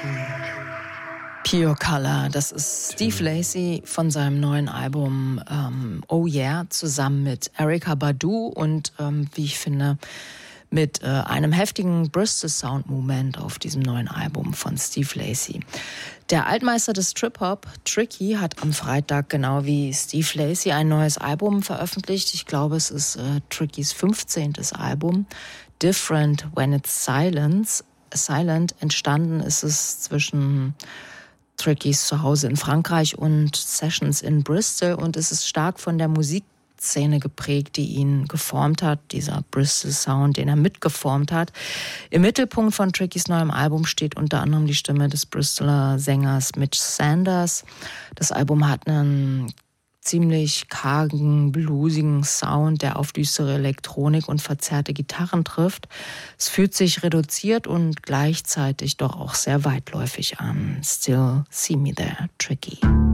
Pure Color, das ist Steve Lacy von seinem neuen Album Oh Yeah, zusammen mit Erykah Badu und wie ich finde, mit einem heftigen Bristol-Sound-Moment auf diesem neuen Album von Steve Lacy. Der Altmeister des Trip-Hop, Tricky, hat am Freitag genau wie Steve Lacy ein neues Album veröffentlicht. Ich glaube, es ist Trickys 15. Album. Different When It's Silent. Entstanden ist es zwischen Trickys Zuhause in Frankreich und Sessions in Bristol und es ist stark von der Musikszene geprägt, die ihn geformt hat, dieser Bristol-Sound, den er mitgeformt hat. Im Mittelpunkt von Trickys neuem Album steht unter anderem die Stimme des Bristoler Sängers Mitch Sanders. Das Album hat einen ziemlich kargen, bluesigen Sound, der auf düstere Elektronik und verzerrte Gitarren trifft. Es fühlt sich reduziert und gleichzeitig doch auch sehr weitläufig an. Still See Me There, Tricky.